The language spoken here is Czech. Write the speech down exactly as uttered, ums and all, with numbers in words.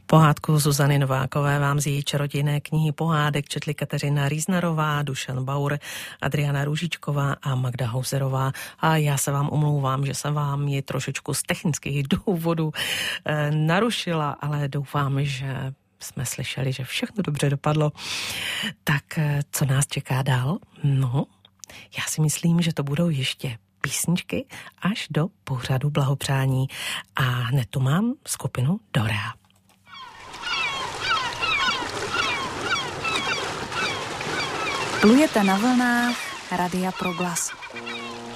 Pohádku Zuzany Novákové vám z její čarodějné knihy pohádek četli Kateřina Rýznarová, Dušan Bauer, Adriana Růžičková a Magda Hauserová. A já se vám omlouvám, že jsem vám ji trošičku z technických důvodů eh, narušila, ale doufám, že jsme slyšeli, že všechno dobře dopadlo. Tak eh, co nás čeká dál? No, já si myslím, že to budou ještě písničky až do pořadu blahopřání. A hned tu mám skupinu Dora. Plujete na vlnách Radia Proglas.